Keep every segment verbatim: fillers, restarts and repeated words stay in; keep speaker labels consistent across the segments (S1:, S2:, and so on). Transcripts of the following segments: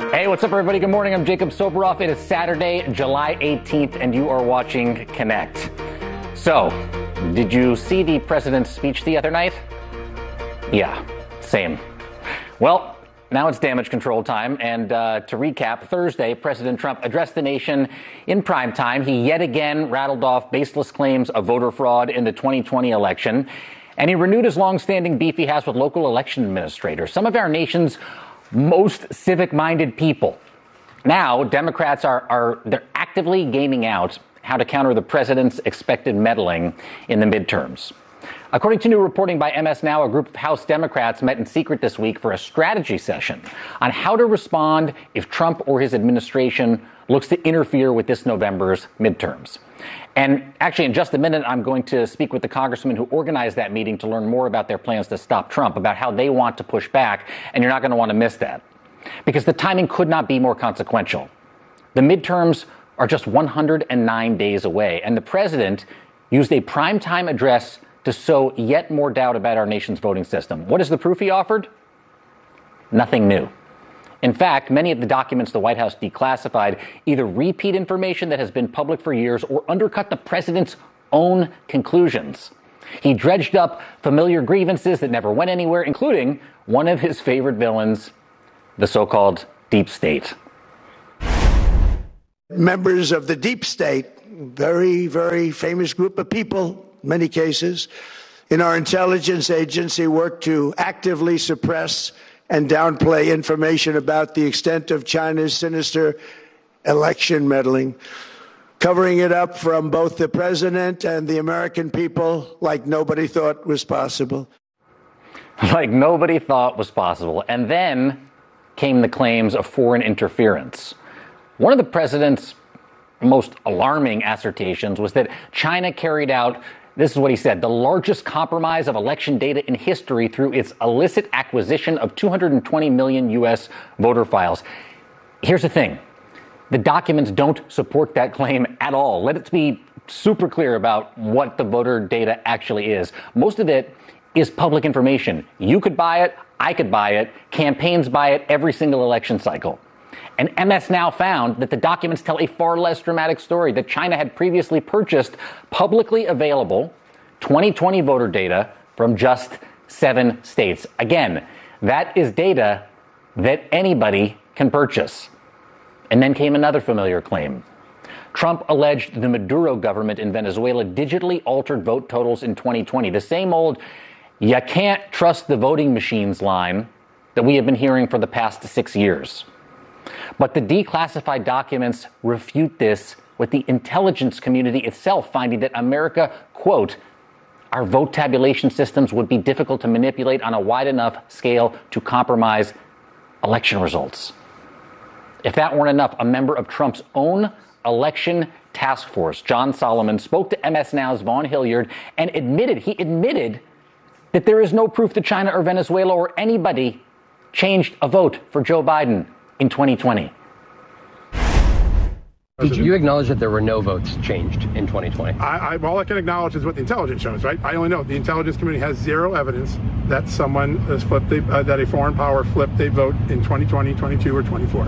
S1: Hey, what's up, everybody? Good morning. I'm Jacob Soboroff. It is Saturday, July eighteenth, and you are watching Connect. So, did you see the president's speech the other night? Yeah, same. Well, now it's damage control time, and uh, to recap, Thursday, President Trump addressed the nation in prime time. He yet again rattled off baseless claims of voter fraud in the twenty twenty election, and he renewed his longstanding beef he has with local election administrators, some of our nation's most civic-minded people. Now, Democrats are, are they're actively gaming out how to counter the president's expected meddling in the midterms. According to new reporting by M S Now, a group of House Democrats met in secret this week for a strategy session on how to respond if Trump or his administration looks to interfere with this November's midterms. And actually, in just a minute, I'm going to speak with the congressman who organized that meeting to learn more about their plans to stop Trump, about how they want to push back, and you're not going to want to miss that, because the timing could not be more consequential. The midterms are just one hundred nine days away, and the president used a primetime address to sow yet more doubt about our nation's voting system. What is the proof he offered? Nothing new. In fact, many of the documents the White House declassified either repeat information that has been public for years or undercut the president's own conclusions. He dredged up familiar grievances that never went anywhere, including one of his favorite villains, the so-called deep state.
S2: Members of the deep state, very, very famous group of people, many cases, in our intelligence agency work to actively suppress and downplay information about the extent of China's sinister election meddling, covering it up from both the president and the American people like nobody thought was possible.
S1: Like nobody thought was possible. And then came the claims of foreign interference. One of the president's most alarming assertions was that China carried out, this is what he said, the largest compromise of election data in history through its illicit acquisition of two hundred twenty million U S voter files. Here's the thing. The documents don't support that claim at all. Let it be super clear about what the voter data actually is. Most of it is public information. You could buy it. I could buy it. Campaigns buy it every single election cycle. And M S Now found that the documents tell a far less dramatic story, that China had previously purchased publicly available twenty twenty voter data from just seven states. Again, that is data that anybody can purchase. And then came another familiar claim. Trump alleged the Maduro government in Venezuela digitally altered vote totals in twenty twenty. The same old, you can't trust the voting machines line that we have been hearing for the past six years. But the declassified documents refute this, with the intelligence community itself finding that America, quote, our vote tabulation systems would be difficult to manipulate on a wide enough scale to compromise election results. If that weren't enough, a member of Trump's own election task force, John Solomon, spoke to M S Now's Vaughn Hilliard and admitted, he admitted that there is no proof that China or Venezuela or anybody changed a vote for Joe Biden in twenty twenty.
S3: Did you acknowledge that there were no votes changed in twenty twenty?
S4: I, I, all I can acknowledge is what the intelligence shows, right? I only know the intelligence community has zero evidence that someone has flipped, a, uh, that a foreign power flipped a vote in twenty twenty, twenty-two, or twenty-four.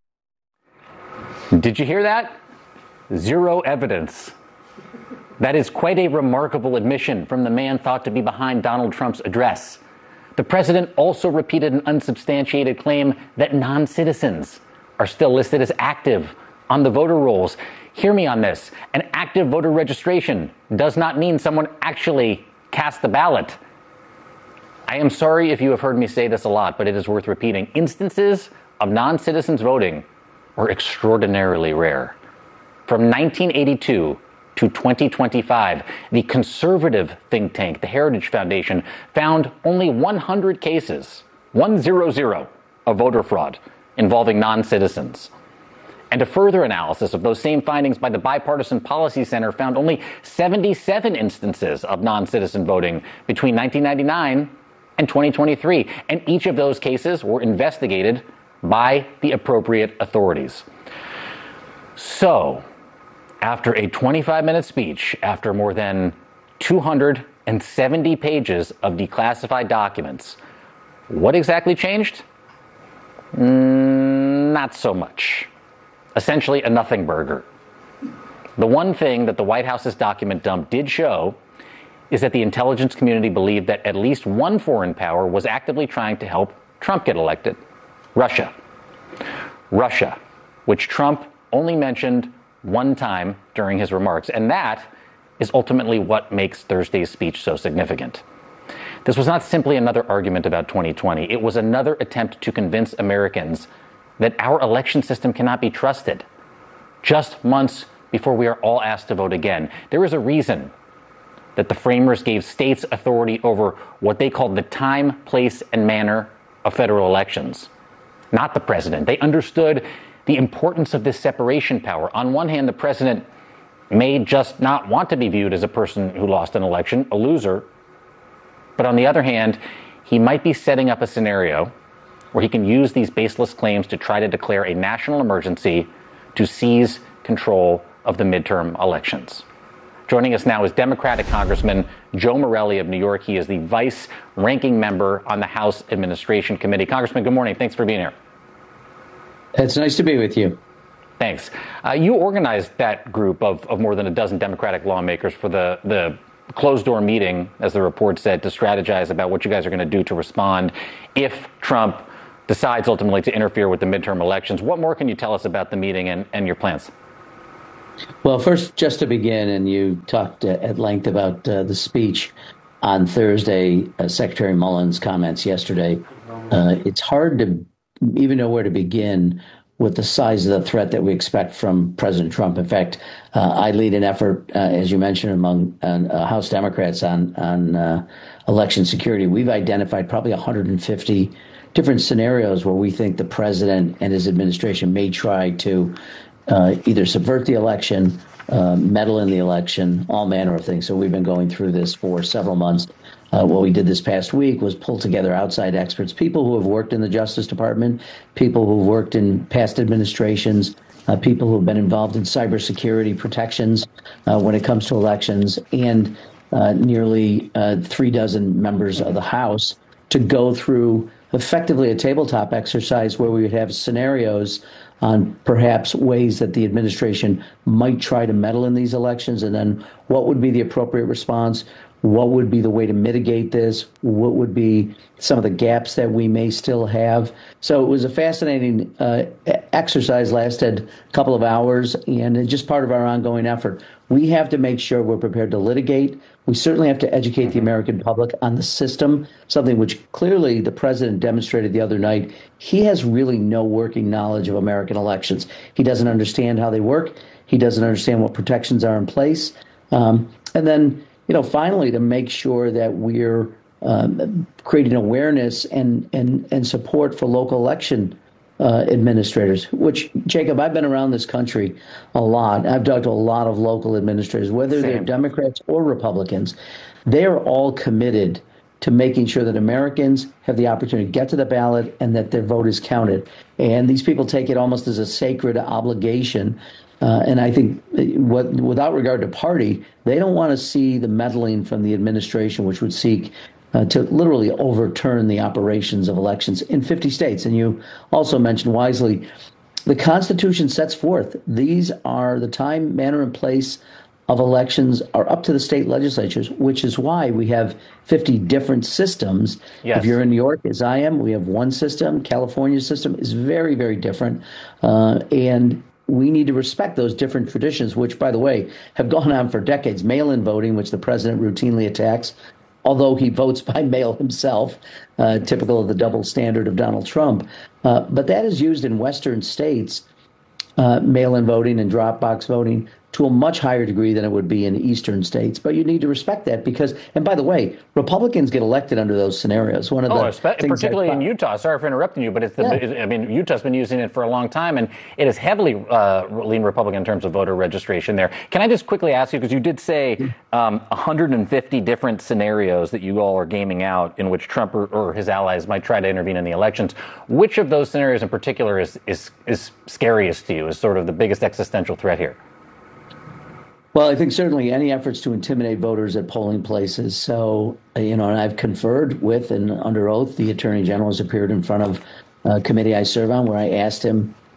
S1: Did you hear that? Zero evidence. That is quite a remarkable admission from the man thought to be behind Donald Trump's address. The president also repeated an unsubstantiated claim that non-citizens are still listed as active on the voter rolls. Hear me on this. An active voter registration does not mean someone actually cast the ballot. I am sorry if you have heard me say this a lot, but it is worth repeating. Instances of non-citizens voting were extraordinarily rare. From nineteen eighty-two to twenty twenty-five, the conservative think tank, the Heritage Foundation, found only one hundred cases, one zero zero, of voter fraud involving non-citizens. And a further analysis of those same findings by the Bipartisan Policy Center found only seventy-seven instances of non-citizen voting between nineteen ninety-nine and twenty twenty-three. And each of those cases were investigated by the appropriate authorities. So, after a twenty-five minute speech, after more than two hundred seventy pages of declassified documents, what exactly changed? Mm, not so much. Essentially a nothing burger. The one thing that the White House's document dump did show is that the intelligence community believed that at least one foreign power was actively trying to help Trump get elected. Russia. Russia, which Trump only mentioned one time during his remarks. And that is ultimately what makes Thursday's speech so significant. This was not simply another argument about twenty twenty. It was another attempt to convince Americans that our election system cannot be trusted. Just months before we are all asked to vote again. There is a reason that the framers gave states authority over what they called the time, place, and manner of federal elections, not the president. They understood the importance of this separation power. On one hand, the president may just not want to be viewed as a person who lost an election, a loser. But on the other hand, he might be setting up a scenario where he can use these baseless claims to try to declare a national emergency to seize control of the midterm elections. Joining us now is Democratic Congressman Joe Morelle of New York. He is the vice ranking member on the House Administration Committee. Congressman, good morning. Thanks for being here.
S5: It's nice to be with you.
S1: Thanks. Uh, you organized that group of, of more than a dozen Democratic lawmakers for the, the closed-door meeting, as the report said, to strategize about what you guys are going to do to respond if Trump decides ultimately to interfere with the midterm elections. What more can you tell us about the meeting and, and your plans?
S5: Well, first, just to begin, and you talked uh, at length about uh, the speech on Thursday, uh, Secretary Mullen's comments yesterday. Uh, it's hard to even know where to begin with the size of the threat that we expect from President Trump. In fact, uh, I lead an effort, uh, as you mentioned, among uh, House Democrats on, on uh, election security. We've identified probably one hundred fifty different scenarios where we think the president and his administration may try to uh, either subvert the election, uh, meddle in the election, all manner of things. So we've been going through this for several months. Uh, what we did this past week was pull together outside experts, people who have worked in the Justice Department, people who've worked in past administrations, uh, people who have been involved in cybersecurity protections uh, when it comes to elections, and uh, nearly uh, three dozen members of the House to go through effectively a tabletop exercise where we would have scenarios on perhaps ways that the administration might try to meddle in these elections, and then what would be the appropriate response. What would be the way to mitigate this? What would be some of the gaps that we may still have? So it was a fascinating uh, exercise, lasted a couple of hours, and it's just part of our ongoing effort. We have to make sure we're prepared to litigate. We certainly have to educate the American public on the system, something which clearly the president demonstrated the other night. He has really no working knowledge of American elections. He doesn't understand how they work. He doesn't understand what protections are in place. Um, and then You know, finally, to make sure that we're um, creating awareness and, and, and support for local election uh, administrators, which, Jacob, I've been around this country a lot. I've talked to a lot of local administrators, whether Same. they're Democrats or Republicans. They're all committed to making sure that Americans have the opportunity to get to the ballot and that their vote is counted. And these people take it almost as a sacred obligation. Uh, and I think what, without regard to party, they don't want to see the meddling from the administration, which would seek uh, to literally overturn the operations of elections in fifty states. And you also mentioned wisely, the Constitution sets forth these are the time, manner, and place of elections are up to the state legislatures, which is why we have fifty different systems. Yes. If you're in New York, as I am, we have one system. California's system is very, very different. Uh, and we need to respect those different traditions, which, by the way, have gone on for decades. Mail-in voting, which the president routinely attacks, although he votes by mail himself, uh, typical of the double standard of Donald Trump. Uh, but that is used in Western states, uh, mail-in voting and drop box voting, to a much higher degree than it would be in eastern states. But you need to respect that because, and by the way, Republicans get elected under those scenarios. One of
S1: oh,
S5: the
S1: particularly in Utah. Sorry for interrupting you, but it's the, yeah. I mean, Utah's been using it for a long time, and it is heavily uh, lean Republican in terms of voter registration there. Can I just quickly ask you, because you did say um, one hundred fifty different scenarios that you all are gaming out in which Trump or, or his allies might try to intervene in the elections. Which of those scenarios in particular is, is, is scariest to you, is sort of the biggest existential threat here?
S5: Well, I think certainly any efforts to intimidate voters at polling places. So, you know, and I've conferred with and under oath, the Attorney General has appeared in front of a committee I serve on where I asked him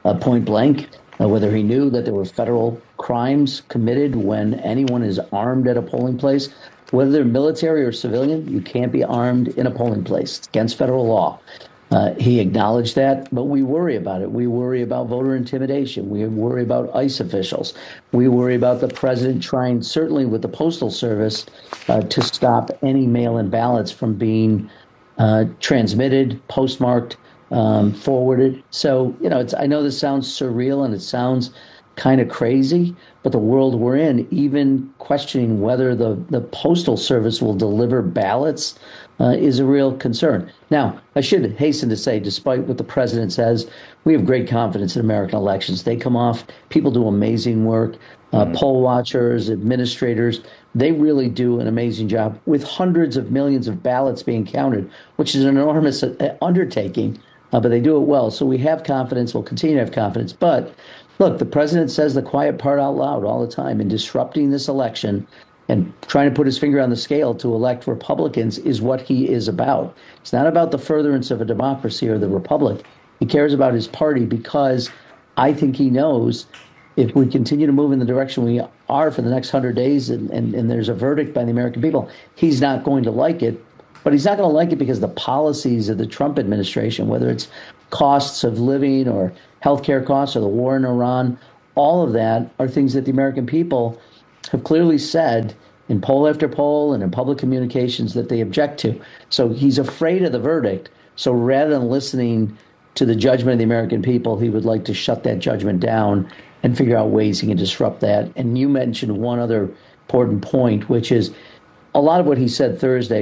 S5: uh, point blank, uh, whether he knew that there were federal crimes committed when anyone is armed at a polling place. Whether they're military or civilian, you can't be armed in a polling place. It's against federal law. Uh, he acknowledged that, but we worry about it. We worry about voter intimidation. We worry about ICE officials. We worry about the president trying, certainly with the Postal Service, uh, to stop any mail-in ballots from being uh, transmitted, postmarked, um, forwarded. So, you know, it's, I know this sounds surreal and it sounds kind of crazy, but the world we're in, even questioning whether the, the Postal Service will deliver ballots uh, is a real concern. Now, I should hasten to say, despite what the president says, we have great confidence in American elections. They come off, people do amazing work, uh, mm-hmm. poll watchers, administrators, they really do an amazing job with hundreds of millions of ballots being counted, which is an enormous uh, undertaking, uh, but they do it well. So we have confidence, we'll continue to have confidence, but look, the president says the quiet part out loud all the time, and disrupting this election and trying to put his finger on the scale to elect Republicans is what he is about. It's not about the furtherance of a democracy or the republic. He cares about his party because I think he knows if we continue to move in the direction we are for the next hundred days and, and, and there's a verdict by the American people, he's not going to like it. But he's not going to like it because the policies of the Trump administration, whether it's costs of living or healthcare costs or the war in Iran, all of that are things that the American people have clearly said in poll after poll and in public communications that they object to. So he's afraid of the verdict. So rather than listening to the judgment of the American people, he would like to shut that judgment down and figure out ways he can disrupt that. And you mentioned one other important point, which is a lot of what he said Thursday